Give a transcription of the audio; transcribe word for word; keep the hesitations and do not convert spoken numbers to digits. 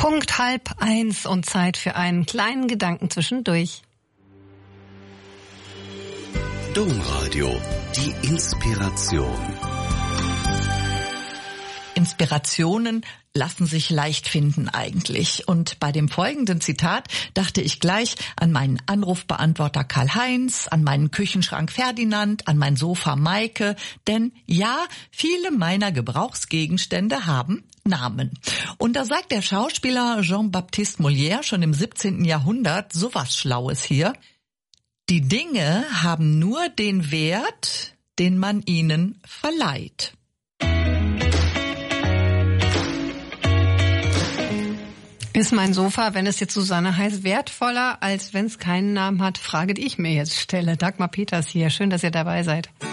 Punkt halb eins und Zeit für einen kleinen Gedanken zwischendurch. Domradio, die Inspiration. Inspirationen lassen sich leicht finden eigentlich. Und bei dem folgenden Zitat dachte ich gleich an meinen Anrufbeantworter Karl-Heinz, an meinen Küchenschrank Ferdinand, an mein Sofa Maike. Denn ja, viele meiner Gebrauchsgegenstände haben Namen. Und da sagt der Schauspieler Jean-Baptiste Molière schon im siebzehnten Jahrhundert sowas Schlaues hier. Die Dinge haben nur den Wert, den man ihnen verleiht. Ist mein Sofa, wenn es jetzt Susanne heißt, wertvoller, als wenn es keinen Namen hat? Frage, die ich mir jetzt stelle. Dagmar Peters hier. Schön, dass ihr dabei seid.